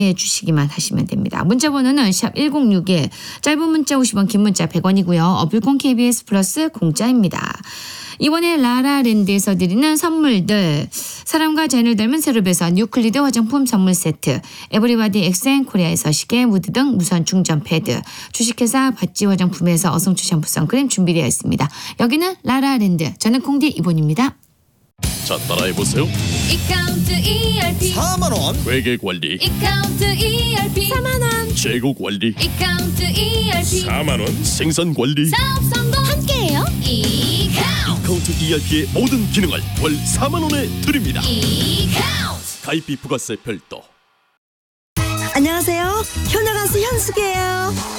주시기만 하시면 됩니다. 문자 번호는 샵 1061, 짧은 문자 50원, 긴 문자 100원이고요. 어플콘 KBS 플러스 공짜입니다. 이번에 라라랜드에서 드리는 선물들, 사람과 자연을 닮은 세롭에서 뉴클리드 화장품 선물 세트, 에브리바디 엑센코리아에서 시계, 무드 등 무선 충전 패드, 주식회사 바찌 화장품에서 어성초 샴푸 선크림 준비되어 있습니다. 여기는 라라랜드, 저는 콩디 이본입니다. 자, 따라해보세요. 이카운트 ERP 4만원 회계관리, 이카운트 ERP 4만원 재고관리, 이카운트 ERP 4만원 생산관리. 사업 성공 함께해요. 이카운트 ERP의 모든 기능을 월 4만원에 드립니다. 이카운트 가입비 부가세 별도. 안녕하세요. 효녀 가수 현숙이에요.